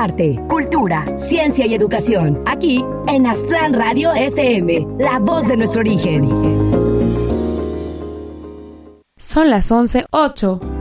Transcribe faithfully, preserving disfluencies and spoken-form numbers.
arte, cultura, ciencia y educación. Aquí en Aztlán Radio F M, la voz de nuestro origen. Son las once ocho.